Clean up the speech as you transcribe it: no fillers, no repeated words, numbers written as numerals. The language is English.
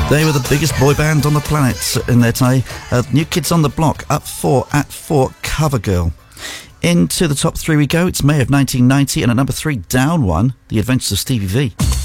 They were the biggest boy band on the planet in their time. New Kids on the Block, up 4 at 4, Covergirl. Into the top 3 we go. It's May of 1990, and at number 3, down 1, The Adventures of Stevie V.